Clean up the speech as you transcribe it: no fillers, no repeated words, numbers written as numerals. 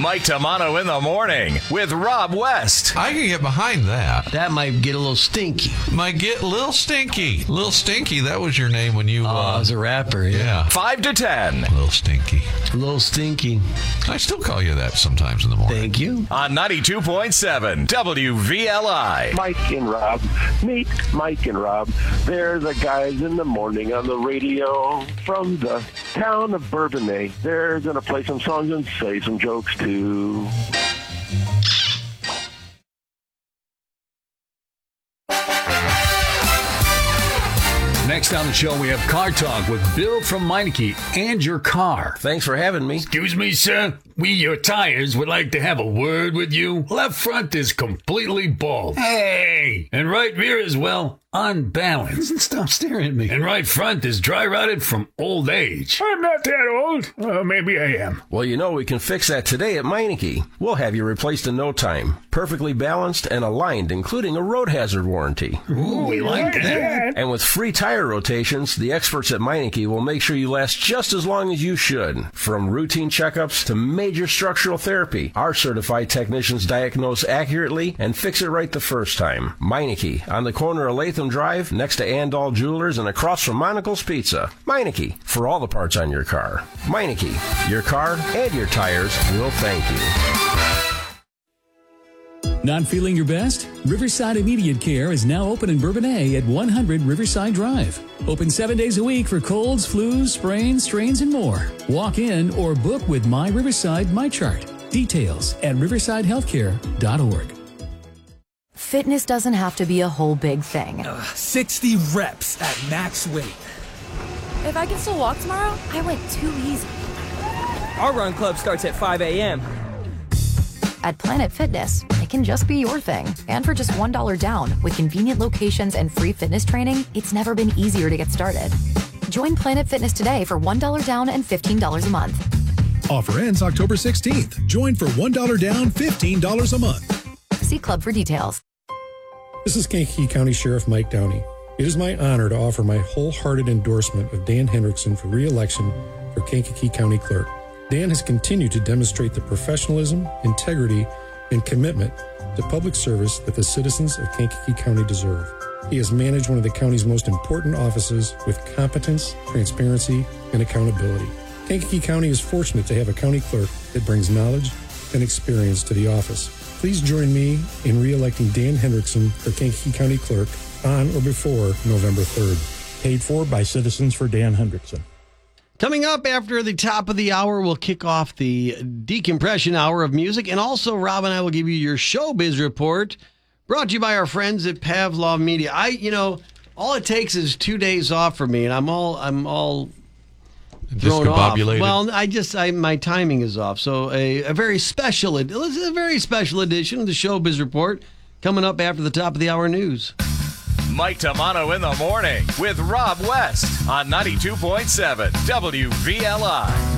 Mike Tamano in the morning with Rob West. I can get behind that. That might get a little stinky. Might get a little stinky. Little Stinky, that was your name when you... I was a rapper, yeah. 5 to 10. Little Stinky. A little stinky. I still call you that sometimes in the morning. Thank you. On 92.7 WVLI. Mike and Rob. Meet Mike and Rob. They're the guys in the morning on the radio from the town of Bourbonnais. They're going to play some songs and say some jokes too. Next on the show, we have Car Talk with Bill from Meineke and your car. Thanks for having me. Excuse me, sir. We, your tires, would like to have a word with you. Left front is completely bald. Hey! And right rear is, well, unbalanced. Stop staring at me. And right front is dry rotted from old age. I'm not that old. Maybe I am. Well, you know we can fix that today at Meineke. We'll have you replaced in no time. Perfectly balanced and aligned, including a road hazard warranty. Ooh, we like that. And with free tire rotations, the experts at Meineke will make sure you last just as long as you should. From routine checkups to major structural therapy, our certified technicians diagnose accurately and fix it right the first time. Meineke, on the corner of Latham Drive, next to Andal Jewelers and across from Monocle's Pizza. Meineke, for all the parts on your car. Meineke, your car and your tires will thank you. Not feeling your best? Riverside Immediate Care is now open in Bourbonnais at 100 Riverside Drive. Open 7 days a week for colds, flus, sprains, strains, and more. Walk in or book with My Riverside MyChart. Details at riversidehealthcare.org. Fitness doesn't have to be a whole big thing. 60 reps at max weight. If I can still walk tomorrow, I went too easy. Our run club starts at 5 a.m. At Planet Fitness, it can just be your thing. And for just $1 down, with convenient locations and free fitness training, it's never been easier to get started. Join Planet Fitness today for $1 down and $15 a month. Offer ends October 16th. Join for $1 down, $15 a month. See Club for details. This is Kankakee County Sheriff Mike Downey. It is my honor to offer my wholehearted endorsement of Dan Hendrickson for re-election for Kankakee County Clerk. Dan has continued to demonstrate the professionalism, integrity, and commitment to public service that the citizens of Kankakee County deserve. He has managed one of the county's most important offices with competence, transparency, and accountability. Kankakee County is fortunate to have a county clerk that brings knowledge and experience to the office. Please join me in re-electing Dan Hendrickson for Kankakee County Clerk on or before November 3rd. Paid for by Citizens for Dan Hendrickson. Coming up after the top of the hour, we'll kick off the decompression hour of music. And also, Rob and I will give you your showbiz report, brought to you by our friends at Pavlov Media. All it takes is 2 days off for me, and I'm all thrown off. Well, my timing is off. So a very special edition of the showbiz report coming up after the top of the hour news. Mike Tamano in the morning with Rob West on 92.7 WVLI.